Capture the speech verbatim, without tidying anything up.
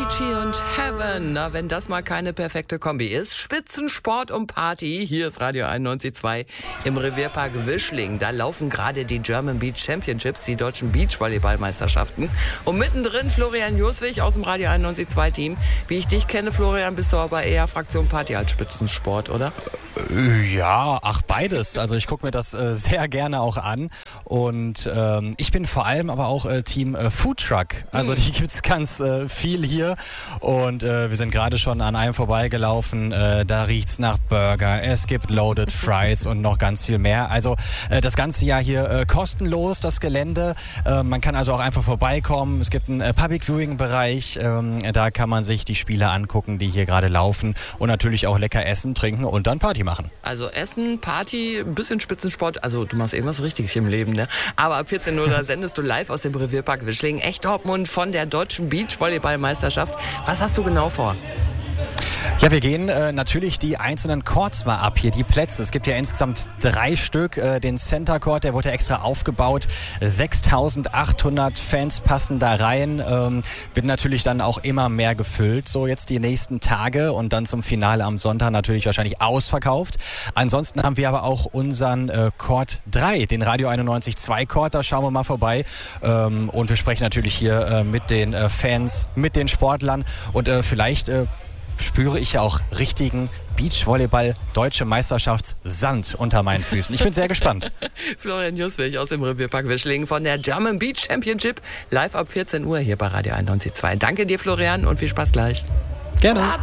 Avicii und Heaven. Na, wenn das mal keine perfekte Kombi ist. Spitzensport und Party. Hier ist Radio einundneunzig Komma zwei im Revierpark Wischling. Da laufen gerade die German Beach Championships, die deutschen Beachvolleyballmeisterschaften. Und mittendrin Florian Joswig aus dem Radio einundneunzig Komma zwei Team. Wie ich dich kenne, Florian, bist du aber eher Fraktion Party als Spitzensport, oder? Ja, ach beides. Also ich gucke mir das äh, sehr gerne auch an. Und ähm, ich bin vor allem aber auch äh, Team äh, Foodtruck. Also hm. die gibt's ganz äh, viel hier. Und äh, wir sind gerade schon an einem vorbeigelaufen. Äh, da riecht's nach Burger. Es gibt Loaded Fries und noch ganz viel mehr. Also äh, das ganze Jahr hier äh, kostenlos, das Gelände. Äh, man kann also auch einfach vorbeikommen. Es gibt einen äh, Public Viewing Bereich. Ähm, da kann man sich die Spiele angucken, die hier gerade laufen. Und natürlich auch lecker essen, trinken und dann Party machen. Also Essen, Party, ein bisschen Spitzensport. Also du machst irgendwas richtig im Leben, ne? Aber ab vierzehn Uhr da sendest du live aus dem Revierpark Wischling. Echt Dortmund von der deutschen Beachvolleyballmeisterschaft. Was hast du genau vor? Ja, wir gehen äh, natürlich die einzelnen Courts mal ab hier, die Plätze. Es gibt ja insgesamt drei Stück. Äh, den Center Court, der wurde extra aufgebaut. sechstausendachthundert Fans passen da rein. Ähm, wird natürlich dann auch immer mehr gefüllt, so jetzt die nächsten Tage. Und dann zum Finale am Sonntag natürlich wahrscheinlich ausverkauft. Ansonsten haben wir aber auch unseren äh, Court drei, den Radio einundneunzig Komma zwei Court. Da schauen wir mal vorbei. Ähm, und wir sprechen natürlich hier äh, mit den äh, Fans, mit den Sportlern. Und äh, vielleicht... Äh, spüre ich ja auch richtigen Beachvolleyball Deutsche Meisterschaftssand unter meinen Füßen. Ich bin sehr gespannt. Florian Joswig aus dem Revierpark Wischling von der German Beach Championship live ab vierzehn Uhr hier bei Radio einundneunzig Komma zwei. Danke dir, Florian, und viel Spaß gleich. Gerne.